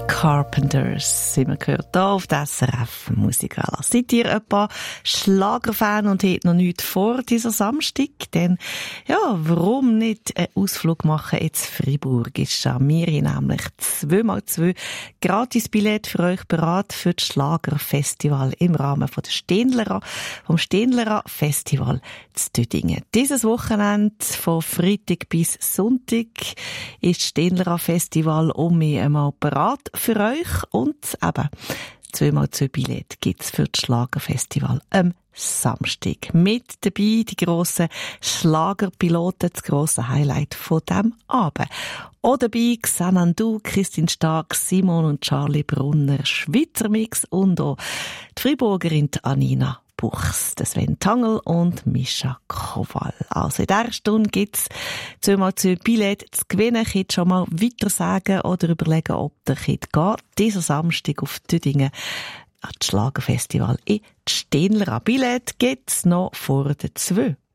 Carpenters sind wir gehört hier auf der SRF Musikwelle. Seid ihr ein paar Schlagerfan und habt noch nichts vor dieser Samstag? Denn, ja, warum nicht einen Ausflug machen ins Freiburg? Ist ja mir nämlich 2x2 Gratisbillett für euch bereit für das Schlagerfestival im Rahmen von der vom Stendlera Festival zu Düdingen. Dieses Wochenende von Freitag bis Sonntag ist das Stendlera Festival einmal bereit für euch und eben 2x2 Billette gibt's für das Schlagerfestival am Samstag. Mit dabei die grossen Schlagerpiloten, das grosse Highlight von diesem Abend. Auch dabei Xanadu, Christine Stark, Simon und Charlie Brunner, Schweizer Mix und auch die Freiburgerin Anina Buchs, Sven Tangl und Mischa Kowal. Also in dieser Stunde gibt's 2x2 Billette zu gewinnen. Ich kann schon mal weiter sagen oder überlegen, ob der geht. Dieser Samstag auf Düdingen an das Schlagerfestival in Stendlera. Billette gibt's noch vor der 2.